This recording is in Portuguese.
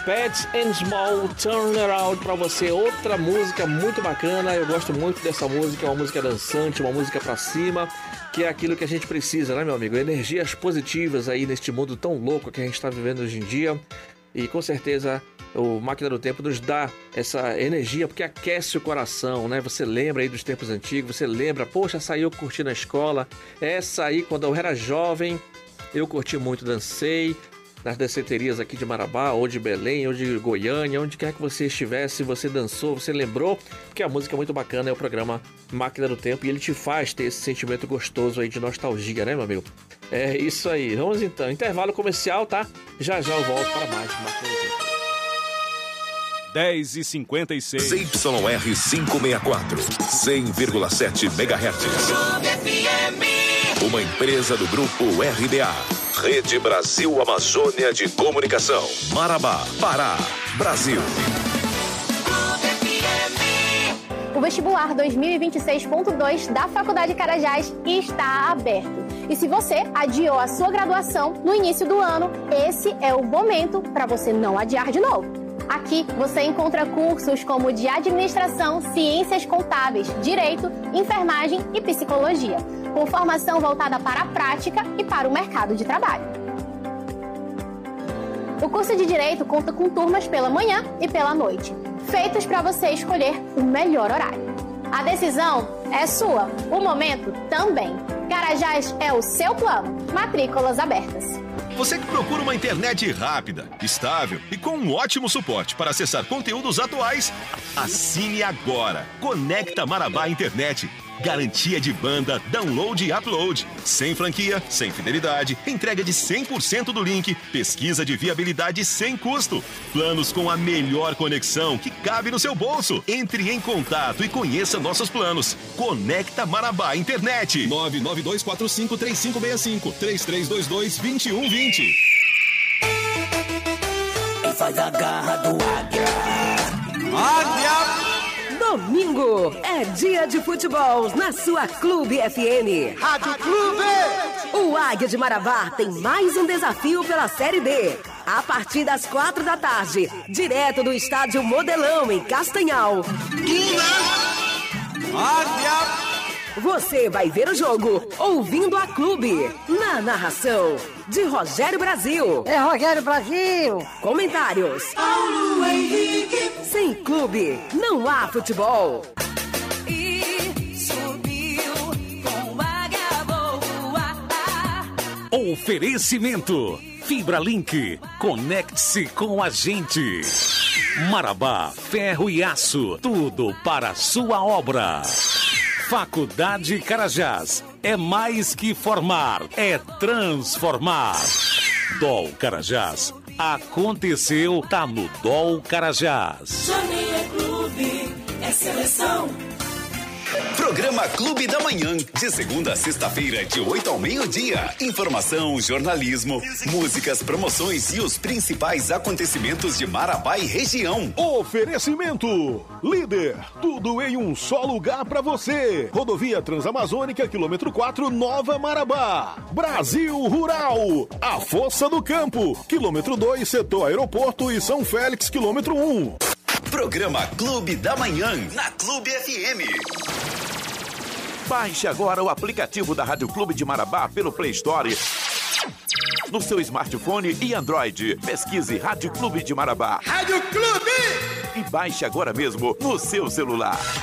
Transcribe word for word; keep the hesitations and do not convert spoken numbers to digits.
Pet and Small Turnaround pra você, outra música muito bacana. Eu gosto muito dessa música, é uma música dançante, uma música pra cima, que é aquilo que a gente precisa, né, meu amigo? Energias positivas aí neste mundo tão louco que a gente tá vivendo hoje em dia. E com certeza o Máquina do Tempo nos dá essa energia porque aquece o coração, né? Você lembra aí dos tempos antigos, você lembra, poxa, essa aí eu curti na escola, essa aí quando eu era jovem eu curti muito, dancei nas danceterias aqui de Marabá, ou de Belém, ou de Goiânia, onde quer que você estivesse, você dançou, você lembrou, porque a música é muito bacana, é o programa Máquina do Tempo, e ele te faz ter esse sentimento gostoso aí de nostalgia, né, meu amigo? É isso aí, vamos então, intervalo comercial, tá? Já já eu volto para mais Máquina do Tempo. dez e cinquenta e seis. Z Y R quinhentos e sessenta e quatro, cem vírgula sete megahertz. Uma empresa do grupo R B A. Rede Brasil Amazônia de Comunicação. Marabá, Pará, Brasil. O vestibular dois mil e vinte e seis ponto dois da Faculdade Carajás está aberto. E se você adiou a sua graduação no início do ano, esse é o momento para você não adiar de novo. Aqui você encontra cursos como de administração, ciências contábeis, direito, enfermagem e psicologia, com formação voltada para a prática e para o mercado de trabalho. O curso de direito conta com turmas pela manhã e pela noite, feitos para você escolher o melhor horário. A decisão é sua, o momento também. Carajás é o seu plano. Matrículas abertas. Você que procura uma internet rápida, estável e com um ótimo suporte para acessar conteúdos atuais, assine agora. Conecta Marabá Internet. Garantia de banda, download e upload. Sem franquia, sem fidelidade, entrega de cem por cento do link, pesquisa de viabilidade sem custo. Planos com a melhor conexão que cabe no seu bolso. Entre em contato e conheça nossos planos. Conecta Marabá Internet. nove nove dois quatro cinco três cinco seis cinco, três três dois dois, dois um dois zero. E faz a garra do águia. Águia! Domingo é dia de futebol na sua Clube F M. Rádio Clube! O Águia de Marabá tem mais um desafio pela Série D. A partir das quatro da tarde, direto do estádio Modelão, em Castanhal. Águia! Você vai ver o jogo ouvindo a Clube, na narração de Rogério Brasil. É Rogério Brasil. Comentários: Paulo Henrique. Sem Clube, não há futebol. E subiu com águia boa. Oferecimento: Fibra Link. Conecte-se com a gente. Marabá, ferro e aço. Tudo para a sua obra. Faculdade Carajás, é mais que formar, é transformar. D O L Carajás, aconteceu, tá no D O L Carajás. Johnny é clube, é seleção. Programa Clube da Manhã, de segunda a sexta-feira, de oito ao meio-dia. Informação, jornalismo, músicas, promoções e os principais acontecimentos de Marabá e região. Oferecimento: Líder, tudo em um só lugar pra você. Rodovia Transamazônica, quilômetro quatro, Nova Marabá. Brasil Rural, a Força do Campo, quilômetro dois, setor Aeroporto e São Félix, quilômetro um. Programa Clube da Manhã, na Clube F M. Baixe agora o aplicativo da Rádio Clube de Marabá pelo Play Store, no seu smartphone e Android. Pesquise Rádio Clube de Marabá. Rádio Clube! E baixe agora mesmo no seu celular.